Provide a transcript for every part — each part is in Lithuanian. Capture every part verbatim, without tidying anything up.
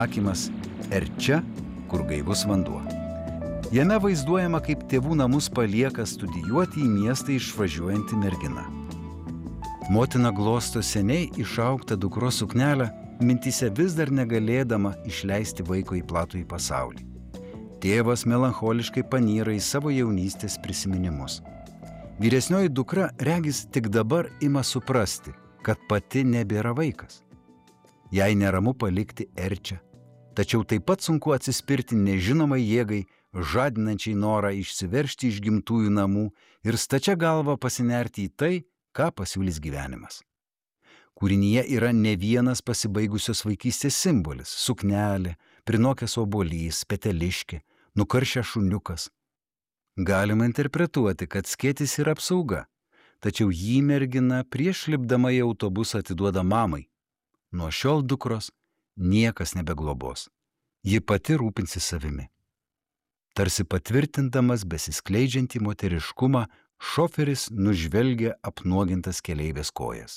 Sakymas Erčia, kur gaivus vanduo. Jame vaizduojama, kaip tėvų namus palieka studijuoti į miestą išvažiuojanti mergina. Motina glosto seniai išaugtą dukros suknelę, mintyse vis dar negalėdama išleisti vaiko į platų į pasaulį. Tėvas melancholiškai panyra į savo jaunystės prisiminimus. Vyresnioji dukra regis tik dabar ima suprasti, kad pati nebėra vaikas. Jai neramu palikti Erčią, tačiau taip pat sunku atsispirti nežinomai jėgai, žadinančiai norą išsiveržti iš gimtųjų namų ir stačia galva pasinerti į tai, ką pasiūlys gyvenimas. Kūrinyje yra ne vienas pasibaigusios vaikystės simbolis – suknelė, prinokęs obuolys, peteliškė, nukaršęs šuniukas. Galima interpretuoti, kad skėtis yra apsauga, tačiau jį mergina prieš lipdama į autobusą atiduoda mamai. Nuo šiol dukros niekas nebeglobos. Ji pati rūpinsis savimi. Tarsi patvirtindamas besiskleidžiantį moteriškumą, šoferis nužvelgia apnuogintas keleivės kojas.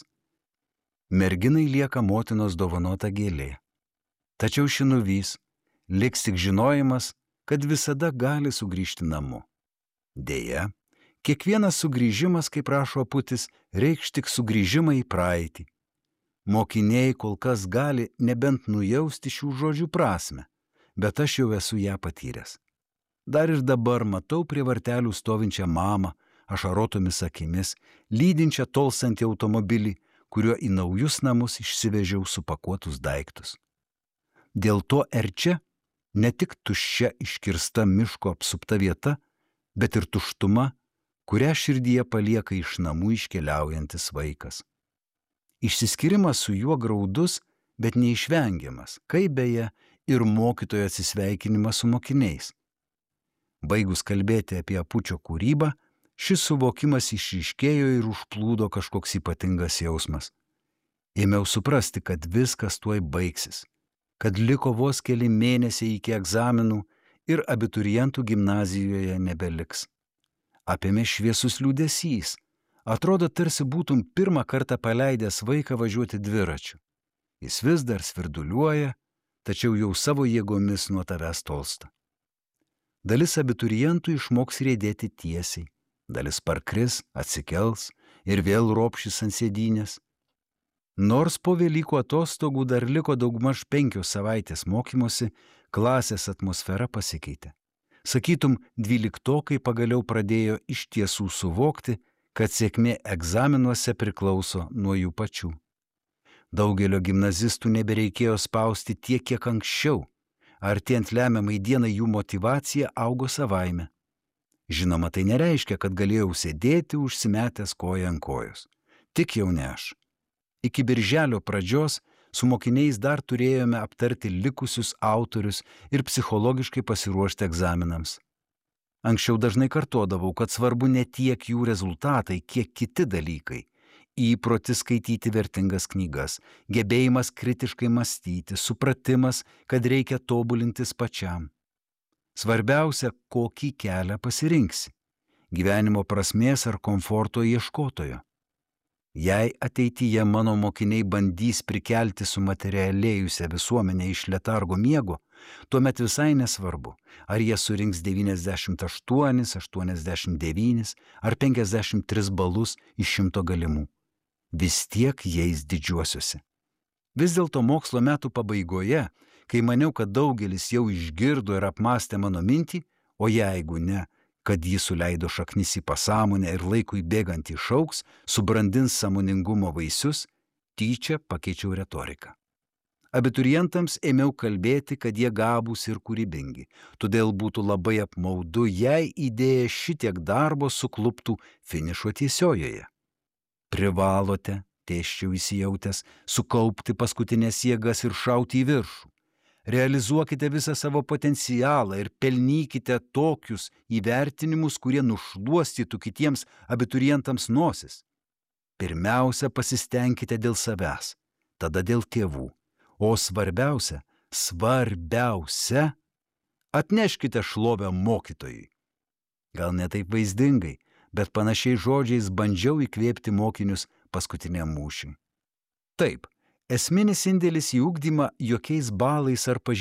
Merginai lieka motinos dovanota gėlė. Tačiau ši nuvys, liks tik žinojimas, kad visada gali sugrįžti namo. Deja, kiekvienas sugrįžimas, kaip rašo Aputis, reikš tik sugrįžimą į praeitį. Mokiniai kol kas gali nebent nujausti šių žodžių prasmę, bet aš jau esu ją patyręs. Dar ir dabar matau prie vartelių stovinčią mamą, ašarotomis akimis, lydinčią tolstantį automobilį, kuriuo į naujus namus išsivežiau supakuotus daiktus. Dėl to Erčia ne tik tuščia iškirsta miško apsupta vieta, bet ir tuštuma, kurią širdyje palieka iš namų iškeliaujantis vaikas. Išsiskyrimas su juo graudus, bet neišvengiamas, kaip beje ir mokytojo atsisveikinimas su mokiniais. Baigus kalbėti apie Apučio kūrybą, šis suvokimas išryškėjo ir užplūdo kažkoks ypatingas jausmas. Ėmiau suprasti, kad viskas tuoj baigsis, kad liko vos keli mėnesiai iki egzaminų ir abiturientų gimnazijoje nebeliks. Apėmė šviesus liūdesys. Atrodo, tarsi būtum pirmą kartą paleidęs vaiką važiuoti dviračiu. Jis vis dar svirduliuoja, tačiau jau savo jėgomis nuo tavęs tolsta. Dalis abiturientų išmoks riedėti tiesiai, dalis parkris, atsikels ir vėl ropšis ant sėdynės. Nors po Velykų atostogų dar liko daugmaž penkios savaitės mokymosi, klasės atmosfera pasikeitė. Sakytum, dvyliktokai pagaliau pradėjo iš tiesų suvokti, kad sėkmė egzaminuose priklauso nuo jų pačių. Daugelio gimnazistų nebereikėjo spausti tiek, kiek anksčiau. Artėjant lemiamai dienai jų motyvacija augo savaime. Žinoma, tai nereiškia, kad galėjau sėdėti užsimetęs koją ant kojos. Tik jau ne aš. Iki birželio pradžios su mokiniais dar turėjome aptarti likusius autorius ir psichologiškai pasiruošti egzaminams. Anksčiau dažnai kartodavau, kad svarbu ne tiek jų rezultatai, kiek kiti dalykai. Įprotis skaityti vertingas knygas, gebėjimas kritiškai mąstyti, supratimas, kad reikia tobulintis pačiam. Svarbiausia, kokį kelią pasirinksi – gyvenimo prasmės ar komforto ieškotojo. Jei ateityje mano mokiniai bandys prikelti sumaterialėjusią visuomenę iš letargo miego, tuomet visai nesvarbu, ar jie surinks devyniasdešimt aštuonis, aštuoniasdešimt devynis ar penkiasdešimt tris balus iš šimto galimų. Vis tiek jais didžiuosiuosi. Vis dėlto mokslo metų pabaigoje, kai maniau, kad daugelis jau išgirdo ir apmastė mano mintį, o jeigu ne, kad jį suleido šaknis į pasąmonę ir laikui bėgant išaugs, subrandins sąmoningumo vaisius, tyčia pakeičiau retoriką. Abiturientams ėmiau kalbėti, kad jie gabūs ir kūrybingi, todėl būtų labai apmaudu, jei idėja šitiek darbo sukluptų finišo tiesiojoje. Privalote, tėščiau įsijautęs, sukaupti paskutinės jėgas ir šauti į viršų. Realizuokite visą savo potencialą ir pelnykite tokius įvertinimus, kurie nušluostytų kitiems abiturientams nosis. Pirmiausia, pasistengkite dėl savęs, tada dėl tėvų. O svarbiausia, svarbiausia, atneškite šlovę mokytojui. Gal ne taip vaizdingai, bet panašiai žodžiais bandžiau įkvėpti mokinius paskutiniam mūšiui. Taip, esminis indėlis į ugdymą jokiais balais ar pažymėjimais